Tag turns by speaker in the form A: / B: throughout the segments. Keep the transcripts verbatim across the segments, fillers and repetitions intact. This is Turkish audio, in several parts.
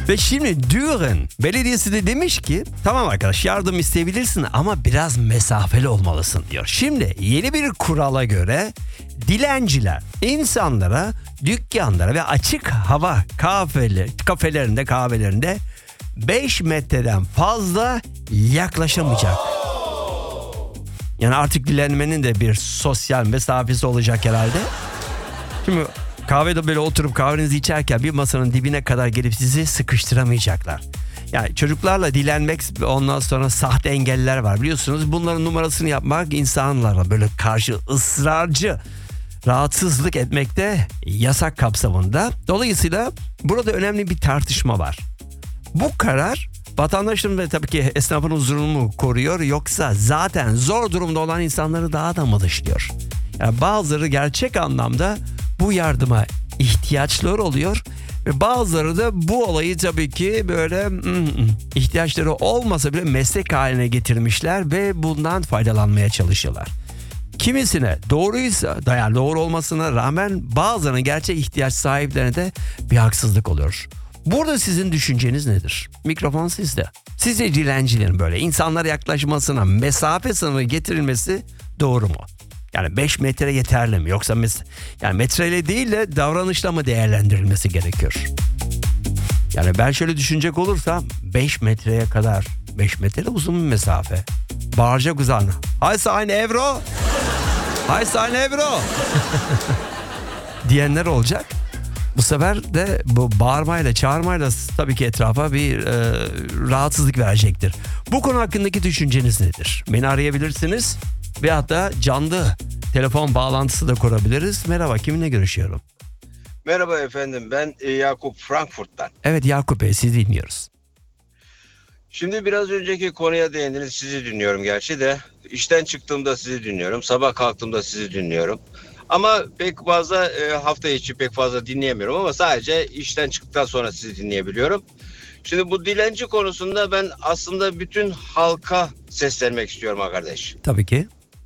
A: Ve şimdi Düren Belediyesi de demiş ki tamam arkadaş yardım isteyebilirsin ama biraz mesafeli olmalısın diyor. Şimdi yeni bir kurala göre dilenciler insanlara, dükkanlara ve açık hava kafeler, kafelerinde kahvelerinde beş metreden fazla yaklaşamayacak. Yani artık dilenmenin de bir sosyal mesafesi olacak herhalde. Şimdi kahvede böyle oturup kahvenizi içerken bir masanın dibine kadar gelip sizi sıkıştıramayacaklar. Yani çocuklarla dilenmek, ondan sonra sahte engeller var biliyorsunuz. Bunların numarasını yapmak insanlara böyle karşı ısrarcı rahatsızlık etmekte yasak kapsamında. Dolayısıyla burada önemli bir tartışma var. Bu karar vatandaşın ve tabii ki esnafın huzurunu mu koruyor yoksa zaten zor durumda olan insanları daha da mı dışlıyor? Yani bazıları gerçek anlamda bu yardıma ihtiyaçları oluyor ve bazıları da bu olayı tabii ki böyle ihtiyaçları olmasa bile meslek haline getirmişler ve bundan faydalanmaya çalışıyorlar. Kimisine doğruysa, yani doğru olmasına rağmen bazılarına gerçek ihtiyaç sahiplerine de bir haksızlık oluyor. Burada sizin düşünceniz nedir? Mikrofon sizde. Sizce dilencilerin böyle insanlara yaklaşmasına mesafe sınırı getirilmesi doğru mu? Yani beş metre yeterli mi? Yoksa mes- yani metreyle değil de davranışla mı değerlendirilmesi gerekiyor? Yani ben şöyle düşünecek olursam beş metreye kadar, beş metre de uzun bir mesafe. Bağıracak uzağına. Hay sayın Evro! Hay sayın Evro! diyenler olacak. Bu sefer de bu bağırmayla, çağırmayla tabii ki etrafa bir e, rahatsızlık verecektir. Bu konu hakkındaki düşünceniz nedir? Beni arayabilirsiniz ve hatta canlı telefon bağlantısı da kurabiliriz. Merhaba, kiminle görüşüyorum?
B: Merhaba efendim, ben Yakup Frankfurt'tan.
A: Evet Yakup Bey, sizi dinliyoruz.
B: Şimdi biraz önceki konuya değindiniz, sizi dinliyorum gerçi de. İşten çıktığımda sizi dinliyorum, sabah kalktığımda sizi dinliyorum. Ama pek fazla e, hafta içi pek fazla dinleyemiyorum ama sadece işten çıktıktan sonra sizi dinleyebiliyorum. Şimdi bu dilenci konusunda ben aslında bütün halka seslenmek istiyorum arkadaş.
A: Tabii ki.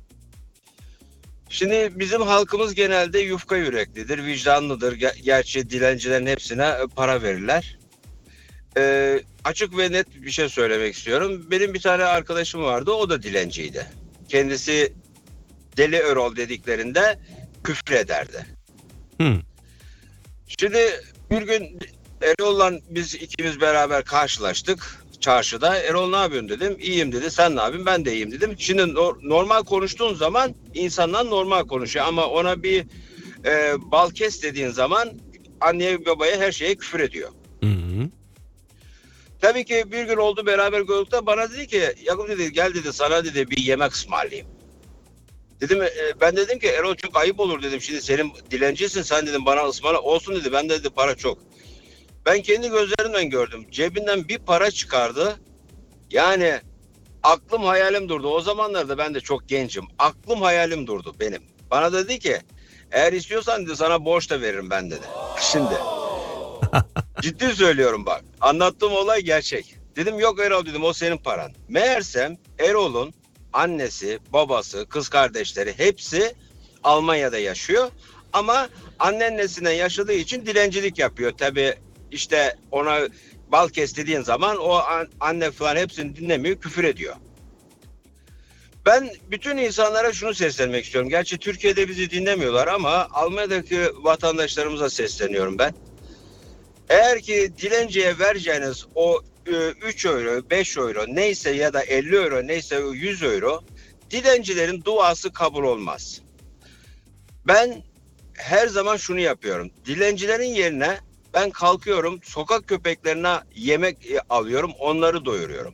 B: Şimdi bizim halkımız genelde yufka yüreklidir, vicdanlıdır. Gerçi dilencilerin hepsine para verirler. Ee, açık ve net bir şey söylemek istiyorum. Benim bir tane arkadaşım vardı, o da dilenciydi. Kendisi Deli Erol dediklerinde küfür ederdi.
A: Hmm.
B: Şimdi bir gün Erol'la biz ikimiz beraber karşılaştık çarşıda. Erol ne yapıyorsun dedim. İyiyim dedi. Sen ne yapıyorsun? Ben de iyiyim dedim. Şimdi no- normal konuştuğun zaman insanlar normal konuşuyor ama ona bir e, bal kes dediğin zaman anneye babaya her şeye küfür ediyor.
A: Hmm.
B: Tabii ki bir gün oldu beraber gördük de bana dedi ki Yakup dedi gel dedi sana dedi bir yemek ısmarlayayım. Dedim e, ben dedim ki Erol çok ayıp olur dedim. Şimdi senin dilencisin sen dedim bana ısmarla olsun dedi. Ben de dedi para çok. Ben kendi gözlerimden gördüm. Cebinden bir para çıkardı. Yani aklım hayalim durdu. O zamanlarda ben de çok gencim. Aklım hayalim durdu benim. Bana dedi ki eğer istiyorsan dedi sana borç da veririm ben dedi. Şimdi ciddi söylüyorum bak. Anlattığım olay gerçek. Dedim yok Erol dedim o senin paran. Meğersem Erol'un annesi, babası, kız kardeşleri hepsi Almanya'da yaşıyor. Ama anneannesinden yaşadığı için dilencilik yapıyor. Tabii işte ona bal kes dediğin zaman o anne falan hepsini dinlemiyor, küfür ediyor. Ben bütün insanlara şunu seslenmek istiyorum. Gerçi Türkiye'de bizi dinlemiyorlar ama Almanya'daki vatandaşlarımıza sesleniyorum ben. Eğer ki dilenciye vereceğiniz o üç euro, beş euro neyse ya da elli euro neyse yüz euro dilencilerin duası kabul olmaz. Ben her zaman şunu yapıyorum. Dilencilerin yerine ben kalkıyorum sokak köpeklerine yemek alıyorum onları doyuruyorum.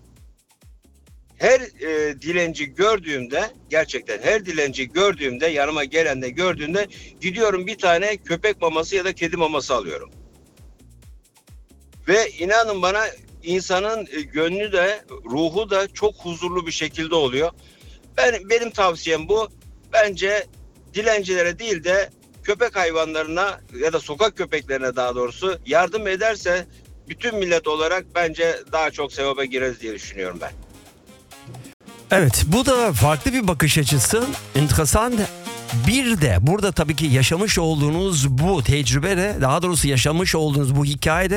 B: Her e, dilenci gördüğümde gerçekten her dilenci gördüğümde yanıma gelen de gördüğümde gidiyorum bir tane köpek maması ya da kedi maması alıyorum. Ve inanın bana insanın gönlü de ruhu da çok huzurlu bir şekilde oluyor. Ben benim tavsiyem bu. Bence dilencilere değil de köpek hayvanlarına ya da sokak köpeklerine daha doğrusu yardım ederse bütün millet olarak bence daha çok sevaba gireriz diye düşünüyorum ben.
A: Evet, bu da farklı bir bakış açısı. Enteresan. Bir de burada tabii ki yaşamış olduğunuz bu tecrübe de daha doğrusu yaşamış olduğunuz bu hikayede